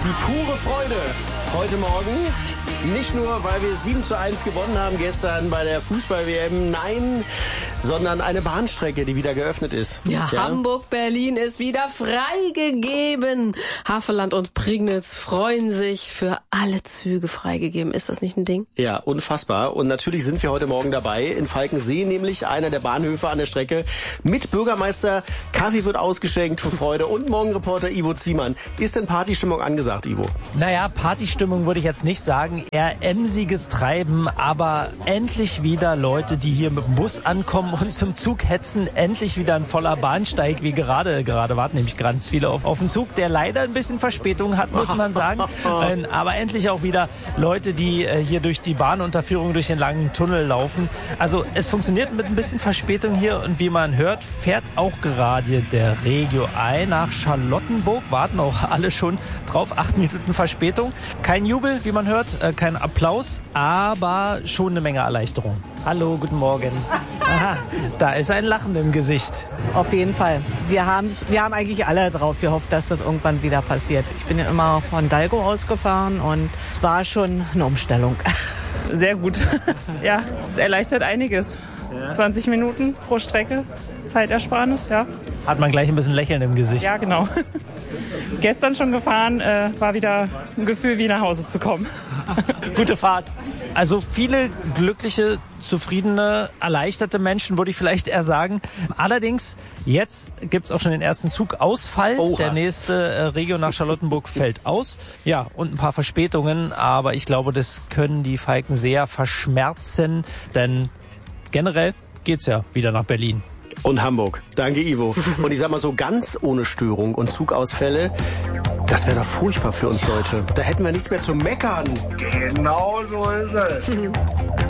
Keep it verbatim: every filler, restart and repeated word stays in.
Die pure Freude heute Morgen. Nicht nur, weil wir sieben zu eins gewonnen haben gestern bei der Fußball-W M, nein, sondern eine Bahnstrecke, die wieder geöffnet ist. Ja, ja? Hamburg-Berlin ist wieder freigegeben. Havelland und Prignitz freuen sich, für alle Züge freigegeben. Ist das nicht ein Ding? Ja, unfassbar. Und natürlich sind wir heute Morgen dabei in Falkensee, nämlich einer der Bahnhöfe an der Strecke. Mit Bürgermeister, Kaffee wird ausgeschenkt für Freude und Morgenreporter Ivo Ziemann. Ist denn Partystimmung angesagt, Ivo? Naja, Partystimmung würde ich jetzt nicht sagen. Eher emsiges Treiben, aber endlich wieder Leute, die hier mit dem Bus ankommen und zum Zug hetzen. Endlich wieder ein voller Bahnsteig, wie gerade. Gerade warten nämlich ganz viele auf, auf den Zug, der leider ein bisschen Verspätung hat, muss man sagen. Aber endlich auch wieder Leute, die hier durch die Bahnunterführung, durch den langen Tunnel laufen. Also es funktioniert mit ein bisschen Verspätung hier und wie man hört, fährt auch gerade der Regio I nach Charlottenburg. Warten auch alle schon drauf. Acht Minuten Verspätung. Kein Jubel, wie man hört, kein Applaus, aber schon eine Menge Erleichterung. Hallo, guten Morgen. Aha, da ist ein Lachen im Gesicht. Auf jeden Fall. Wir, haben's, wir haben eigentlich alle drauf gehofft, dass das irgendwann wieder passiert. Ich bin ja immer von Dalgo ausgefahren und es war schon eine Umstellung. Sehr gut. Ja, es erleichtert einiges. zwanzig Minuten pro Strecke, Zeitersparnis, ja. Hat man gleich ein bisschen Lächeln im Gesicht. Ja, genau. Gestern schon gefahren, äh, war wieder ein Gefühl, wie nach Hause zu kommen. Gute Fahrt. Also viele glückliche, zufriedene, erleichterte Menschen, würde ich vielleicht eher sagen. Allerdings, jetzt gibt's auch schon den ersten Zugausfall. Oha. Der nächste äh, Regio nach Charlottenburg fällt aus. Ja, und ein paar Verspätungen. Aber ich glaube, das können die Falkenseer verschmerzen. Denn generell geht's ja wieder nach Berlin. Und Hamburg. Danke, Ivo. Und ich sag mal so, ganz ohne Störung und Zugausfälle, das wäre doch furchtbar für uns Deutsche. Da hätten wir nichts mehr zu meckern. Genau so ist es.